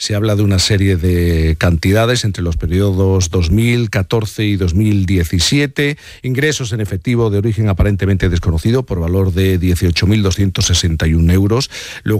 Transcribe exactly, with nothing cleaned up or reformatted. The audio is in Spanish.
se habla de una serie de cantidades entre los periodos dos mil catorce y dos mil diecisiete, ingresos en efectivo de origen aparentemente desconocido por valor de dieciocho mil doscientos sesenta y un euros. Luego